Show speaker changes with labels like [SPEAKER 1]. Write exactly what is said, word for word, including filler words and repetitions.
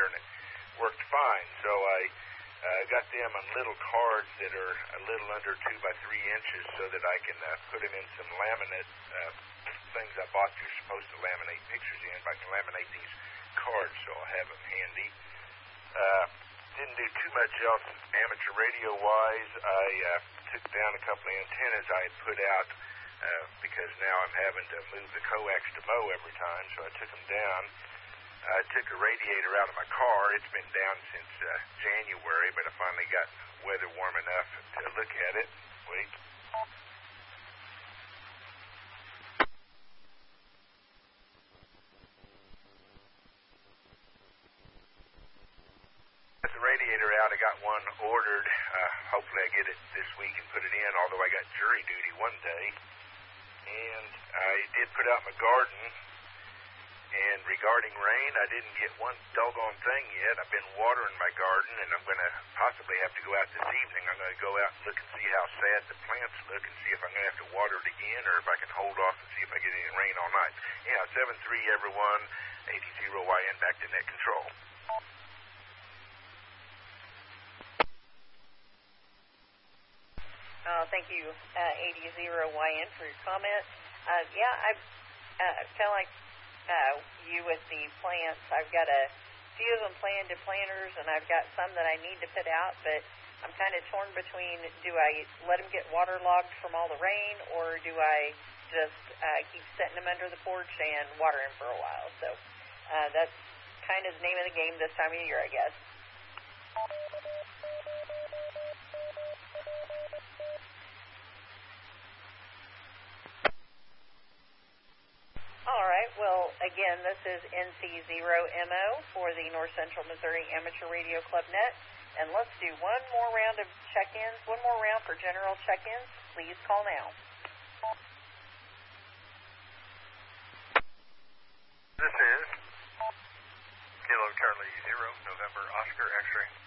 [SPEAKER 1] and it worked fine. So I uh, got them on little cards that are a little under two by three inches so that I can uh, put them in some laminate uh, things I bought. You're supposed to laminate pictures in, but I can laminate these cards, so I'll have them handy. Uh, didn't do too much else amateur radio-wise. I uh, took down a couple of antennas I had put out uh, because now I'm having to move the coax to mow every time, so I took them down. I took a radiator out of my car. It's been down since uh, January, but I finally got weather warm enough to look at it. Wait. Got the radiator out. I got one ordered. Uh, hopefully I get it this week and put it in, although I got jury duty one day. And I did put out my garden. And regarding rain, I didn't get one doggone thing yet. I've been watering my garden, and I'm going to possibly have to go out this evening. I'm going to go out and look and see how sad the plants look and see if I'm going to have to water it again or if I can hold off and see if I get any rain all night. Yeah, seven three everyone, eighty Y N back to net control.
[SPEAKER 2] Uh, thank you, uh, eighty Y N, for your comment. Uh, yeah, I uh, kind of like Uh, you with the plants. I've got a few of them planted to planters, and I've got some that I need to put out, but I'm kind of torn between, do I let them get waterlogged from all the rain, or do I just uh, keep setting them under the porch and water them for a while? So uh, that's kind of the name of the game this time of year, I guess. All right, well, again, this is N C zero M O for the North Central Missouri Amateur Radio Club Net, and let's do one more round of check-ins, one more round for general check-ins. Please call now.
[SPEAKER 3] This is Kilo Charlie Zero, November Oscar X-Ray.